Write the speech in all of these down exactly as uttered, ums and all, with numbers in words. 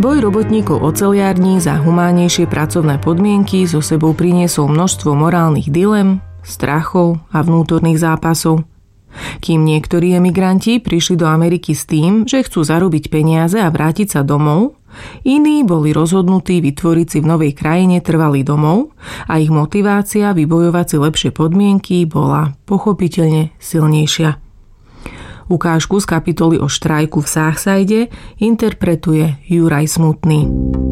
Boj robotníkov oceliarní za humánnejšie pracovné podmienky so sebou priniesol množstvo morálnych dilem, strachov a vnútorných zápasov. Kým niektorí emigranti prišli do Ameriky s tým, že chcú zarobiť peniaze a vrátiť sa domov, iní boli rozhodnutí vytvoriť si v novej krajine trvalý domov a ich motivácia vybojovať si lepšie podmienky bola pochopiteľne silnejšia. Ukážku z kapitoly o štrajku v Southside interpretuje Juraj Smutný.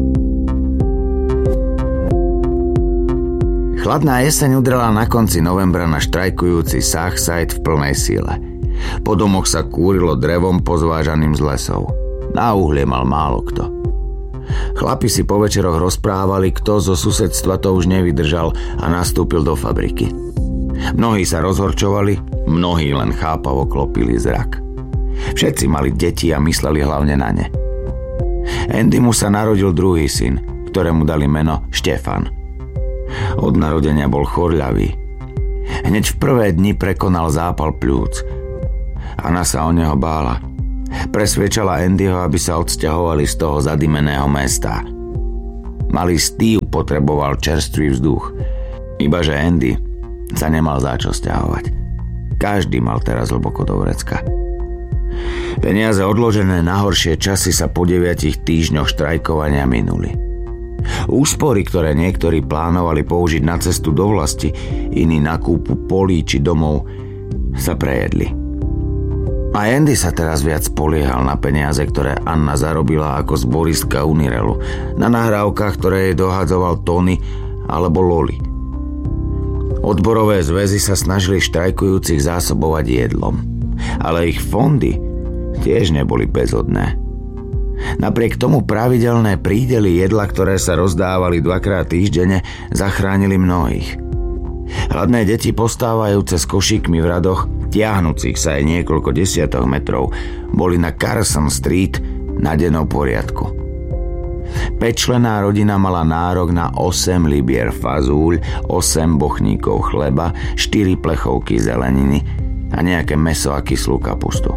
Chladná jeseň udrela na konci novembra na štrajkujúci Southside v plnej síle. Po domoch sa kúrilo drevom pozvážaným z lesov. Na uhlie mal málo kto. Chlapi si po večeroch rozprávali, kto zo susedstva to už nevydržal a nastúpil do fabriky. Mnohí sa rozhorčovali, mnohí len chápavo klopili zrak. Všetci mali deti a mysleli hlavne na ne. Andymu sa narodil druhý syn, ktorému dali meno Štefan. Od narodenia bol chorľavý. Hneď v prvé dni prekonal zápal pľúc. Anna sa o neho bála. Presviečala Andyho, aby sa odsťahovali z toho zadimeného mesta. Malý Steve potreboval čerstvý vzduch. Ibaže Andy sa nemal za čo sťahovať. Každý mal teraz hlboko do vrecka. Peniaze odložené na horšie časy sa po deviatich týždňoch štrajkovania minuli. Úspory, ktoré niektorí plánovali použiť na cestu do vlasti, iní na kúpu polí či domov, sa prejedli. A Andy sa teraz viac spoliehal na peniaze, ktoré Anna zarobila ako zboristka Unirelu, na nahrávkach, ktoré jej dohadzoval Tony alebo Loli. Odborové zväzy sa snažili štrajkujúcich zásobovať jedlom, ale ich fondy tiež neboli bezodné. Napriek tomu pravidelné prídely jedla, ktoré sa rozdávali dvakrát týždenne, zachránili mnohých. Hladné deti postávajúce s košíkmi v radoch, tiahnúcich sa aj niekoľko desiatok metrov, boli na Carson Street na dennom poriadku. Päťčlenná rodina mala nárok na osem libier fazúľ, osem bochníkov chleba, štyri plechovky zeleniny a nejaké mäso a kyslú kapustu.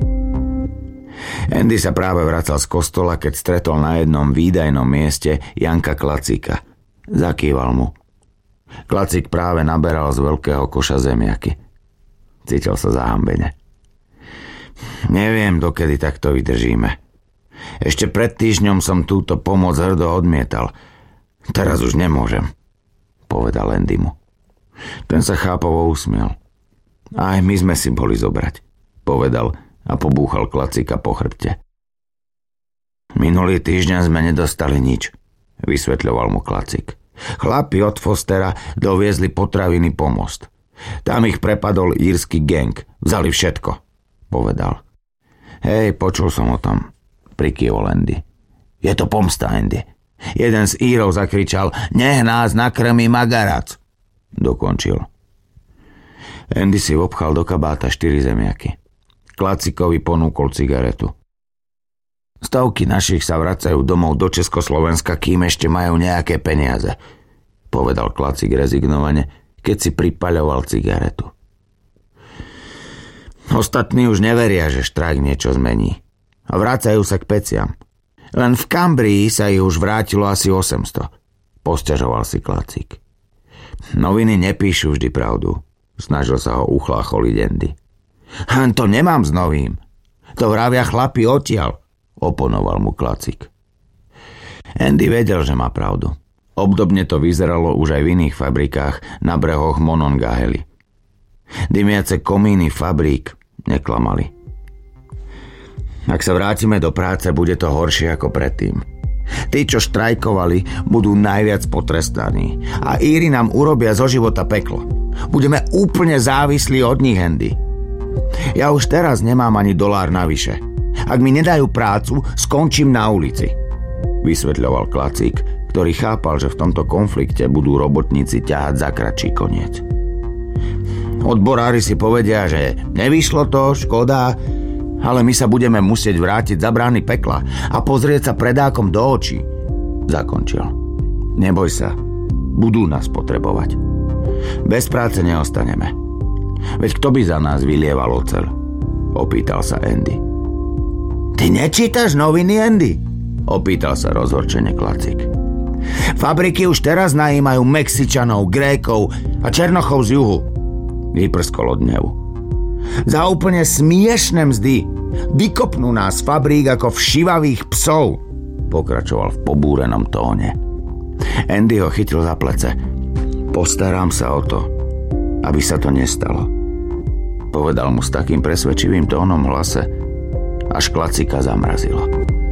Andy sa práve vracal z kostola, keď stretol na jednom výdajnom mieste Janka Klacíka. Zakýval mu. Klacík práve naberal z veľkého koša zemiaky. Cítil sa zahambene. Neviem, dokedy takto vydržíme. Ešte pred týždňom som túto pomoc hrdo odmietal. Teraz už nemôžem, povedal Andymu. Ten sa chápavo usmiel. Aj my sme si boli zobrať, povedal a pobúchal Klacíka po chrbte. Minulý týždeň sme nedostali nič, vysvetľoval mu Klacík. Chlapi od Fostera doviezli potraviny po most. Tam ich prepadol írsky gang. Vzali všetko, povedal. Hej, počul som o tom, prikyvol Andy. Je to pomsta, Andy. Jeden z Írov zakričal, nech nás nakrmí magarac. Dokončil. Andy si obchal do kabáta štyri zemiaky. Klacíkovi ponúkol cigaretu. Stovky našich sa vracajú domov do Československa, kým ešte majú nejaké peniaze, povedal Klacík rezignovane, keď si pripaľoval cigaretu. Ostatní už neveria, že štrajk niečo zmení. A vracajú sa k peciam. Len v Kambrii sa ich už vrátilo asi osemsto. Posťažoval si Klacík. Noviny nepíšu vždy pravdu. Snažil sa ho uchlácholiť Andy. Len to nemám s novým. To vravia chlapi odtiaľ, oponoval mu Klacík. Andy vedel, že má pravdu. Obdobne to vyzeralo už aj v iných fabrikách na brehoch Monongahely. Dymiace komíny fabrík neklamali. Ak sa vrátime do práce, bude to horšie ako predtým. Tí, čo štrajkovali, budú najviac potrestaní. A Íri nám urobia zo života peklo. Budeme úplne závislí od nich, Andy. Ja už teraz nemám ani dolár navyše. Ak mi nedajú prácu, skončím na ulici, vysvetľoval Klacík, ktorý chápal, že v tomto konflikte budú robotníci ťahať za kratší koniec. Odborári si povedia, že nevyšlo to, škoda, ale my sa budeme musieť vrátiť za brány pekla a pozrieť sa predákom do očí, zakončil. Neboj sa, budú nás potrebovať. Bez práce neostaneme. Veď kto by za nás vylieval oceľ? Opýtal sa Andy. Ty nečítaš noviny, Andy? Opýtal sa rozhorčene Klacik. Fabriky už teraz najímajú Mexičanov, Grékov a Černochov z juhu. Vyprskol od hnevu. Za úplne smiešné mzdy vykopnú nás z fabrík ako všivavých psov, pokračoval v pobúrenom tóne. Andy ho chytil za plece. Postaram sa o to, aby sa to nestalo, povedal mu s takým presvedčivým tónom v hlase, až Klacika zamrazilo.